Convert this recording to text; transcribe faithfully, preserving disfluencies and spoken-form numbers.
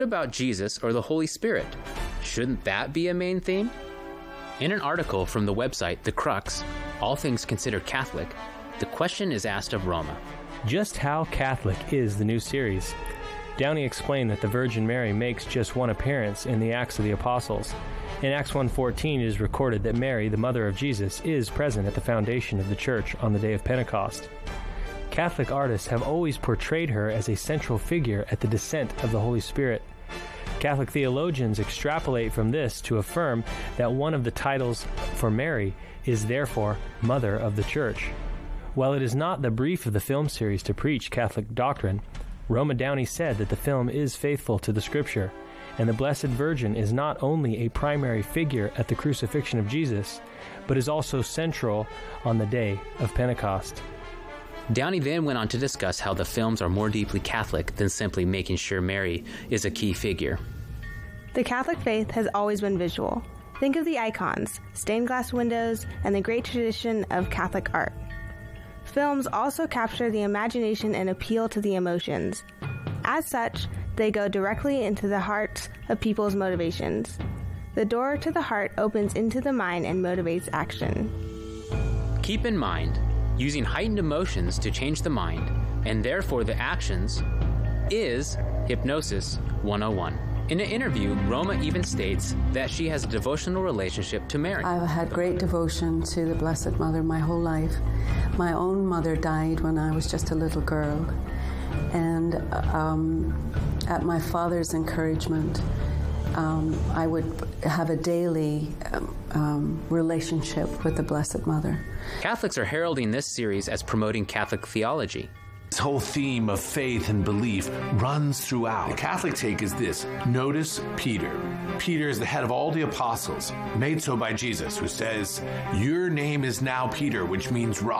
about Jesus or the Holy Spirit? Shouldn't that be a main theme? In an article from the website The Crux, All Things Considered Catholic, the question is asked of Roma. Just how Catholic is the new series? Downey explained that the Virgin Mary makes just one appearance in the Acts of the Apostles. In Acts one fourteen, it is recorded that Mary, the mother of Jesus, is present at the foundation of the Church on the day of Pentecost. Catholic artists have always portrayed her as a central figure at the descent of the Holy Spirit. Catholic theologians extrapolate from this to affirm that one of the titles for Mary is therefore Mother of the Church. While it is not the brief of the film series to preach Catholic doctrine, Roma Downey said that the film is faithful to the Scripture, and the Blessed Virgin is not only a primary figure at the crucifixion of Jesus, but is also central on the day of Pentecost. Downey then went on to discuss how the films are more deeply Catholic than simply making sure Mary is a key figure. The Catholic faith has always been visual. Think of the icons, stained glass windows, and the great tradition of Catholic art. Films also capture the imagination and appeal to the emotions. As such, they go directly into the hearts of people's motivations. The door to the heart opens into the mind and motivates action. Keep in mind, using heightened emotions to change the mind, and therefore the actions, is Hypnosis one oh one. In an interview, Roma even states that she has a devotional relationship to Mary. I've had great devotion to the Blessed Mother my whole life. My own mother died when I was just a little girl. And um, at my father's encouragement, um, I would have a daily um, um, relationship with the Blessed Mother. Catholics are heralding this series as promoting Catholic theology. This whole theme of faith and belief runs throughout. The Catholic take is this. Notice Peter. Peter is the head of all the apostles, made so by Jesus, who says, "Your name is now Peter," which means rock.